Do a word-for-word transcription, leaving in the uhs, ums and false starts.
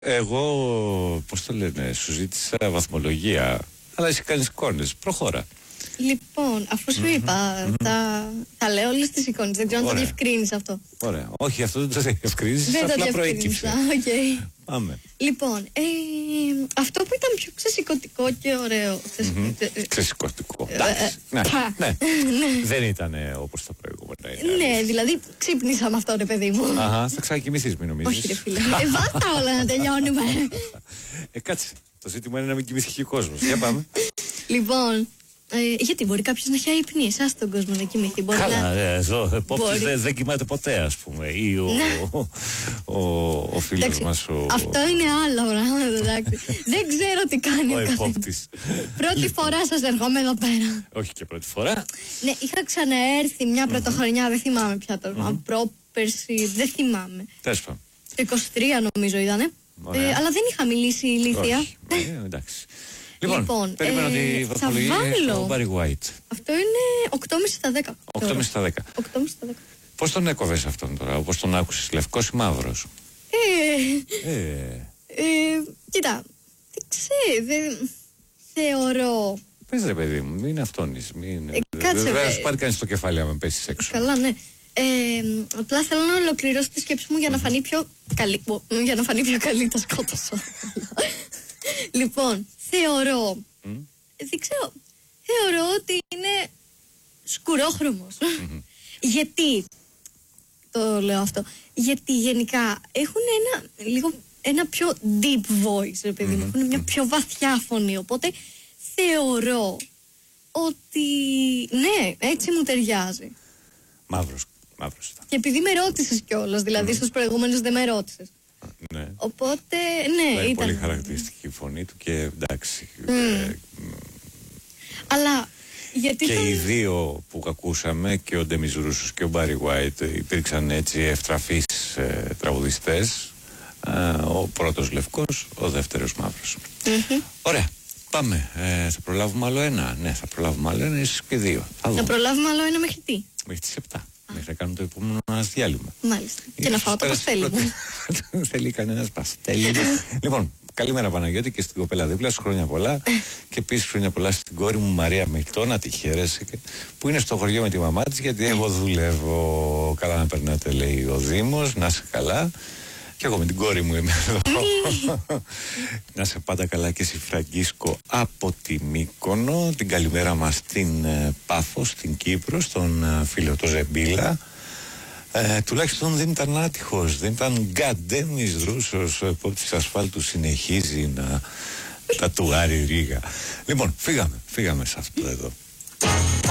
Εγώ, πώς το λένε, σου ζήτησα βαθμολογία, αλλά εσύ κάνεις εικόνες. Προχώρα. Λοιπόν, αφού σου είπα, mm-hmm. τα, τα λέω όλες τις εικόνες. Δεν ξέρω αν το διευκρίνεις αυτό. Ωραία. Όχι, αυτό δεν το διευκρίνεις, απλά προέκυψε. Okay. Πάμε. Λοιπόν, ε, αυτό που ήταν πιο ξεσηκωτικό και ωραίο. Mm-hmm. Ξεσηκωτικό. Εντάξει. ναι, ναι. Δεν ήταν όπως τα προηγούμενα. Ναι, δηλαδή ξύπνησα με αυτό, ρε παιδί μου. Αχα, θα ξανακοιμηθείς, μην νομίζεις. Όχι, ρε φίλε. Ε, βάστα όλα να τελειώνουμε. Ε, κάτσε. Το ζήτημα είναι να μην κοιμηθεί και ο κόσμος. Για πάμε. Λοιπόν. Ε, γιατί μπορεί κάποιος να έχει αϊπνεί, εσάς τον κόσμο να κοιμηθεί. Μπορεί Καλά, να... ε, εδώ επόπτης δεν, δεν κοιμάται ποτέ, ας πούμε. Ή ο, ο, ο, ο φίλος εντάξει, μας ο... Αυτό είναι άλλο πράγμα, εντάξει. Δεν ξέρω τι κάνει ο, ο επόπτης. Πρώτη φορά σας ερχόμαι εδώ πέρα. Όχι και πρώτη φορά. Ναι, είχα ξαναέρθει μια πρωτοχρονιά, δεν θυμάμαι πια το mm-hmm. πρόπερση, δεν θυμάμαι. Τέλος πάντων. Το είκοσι τρία νομίζω ήτανε. Ε, αλλά δεν είχα μιλήσει ηλίθια. Όχι, ε, εντάξει. Λοιπόν, λοιπόν περίμενα ε, τη βαθμολογία στο Barry White. Αυτό είναι οκτώ κόμμα πέντε στα δέκα. οκτώ κόμμα πέντε στα δέκα. οκτώ κόμμα πέντε στα δέκα. Πώς τον έκοβες αυτόν τώρα, όπως τον άκουσες, λευκός ή μαύρος? Ε, ε. ε, κοίτα, δεν ξέρω, δεν θεωρώ. Πες ρε παιδί μου, μην αυτόνεις, μην... Ε, κάτσε, δεν θα σου πάρει κανείς το κεφάλι άμα πέσεις έξω. Καλά, ναι. Ε, απλά θέλω να ολοκληρώσω τη σκέψη μου για να φανεί πιο καλή. Για να φανεί πιο καλή, τα σκότωσα. Λοιπόν, θεωρώ. Mm. Δεν ξέρω. Θεωρώ ότι είναι σκουρόχρωμος. Mm-hmm. Γιατί το λέω αυτό? Γιατί γενικά έχουν ένα λίγο ένα πιο deep voice, ρε παιδί μου. Mm-hmm. Έχουν μια πιο βαθιά φωνή. Οπότε θεωρώ ότι ναι, έτσι μου ταιριάζει. Μαύρος, μαύρος ήταν. Και επειδή με ρώτησες κιόλας, δηλαδή mm. στους προηγούμενους δεν με ρώτησες. Ναι. Οπότε, ναι, είναι ήταν... πολύ χαρακτηριστική η φωνή του και εντάξει. Mm. Ε, Αλλά γιατί και θα... οι δύο που ακούσαμε, και ο Ντέμις Ρούσος και ο Barry White, υπήρξαν έτσι ευτραφείς ε, τραγουδιστές. Ε, ο πρώτος λευκός, ο δεύτερος μαύρος. Mm-hmm. Ωραία. Πάμε. Ε, θα προλάβουμε άλλο ένα. Ναι, θα προλάβουμε άλλο ένα, ίσως και δύο. Θα, θα προλάβουμε άλλο ένα μέχρι τι? Μέχρι τις επτά. Μέχρι να κάνουμε το επόμενο μας διάλειμμα. Μάλιστα. Και να φάω το παστέλι μου. Θέλει κανένας παστέλι. Λοιπόν, καλημέρα Παναγιώτη και στην κοπέλα δίπλα σου, χρόνια πολλά. Και επίσης χρόνια πολλά στην κόρη μου Μαρία Μεϊτό, να τη χαίρεσαι, που είναι στο χωριό με τη μαμά της, γιατί εγώ δουλεύω. Καλά να περνάτε, λέει ο Δήμος, να είσαι καλά. Και εγώ με την κόρη μου είμαι εδώ. Να σε πάντα καλά και εσύ Φραγκίσκο από τη Μύκονο. Την καλημέρα μας στην ε, Πάφο, στην Κύπρο, στον ε, φίλο το Ζεμπίλα. Ε, τουλάχιστον δεν ήταν άτυχος, δεν ήταν γκαντέμις Ρούσος, ο επόπτης ασφάλτου συνεχίζει να τατουάρει ρίγα. Λοιπόν, φύγαμε, φύγαμε σε αυτό εδώ.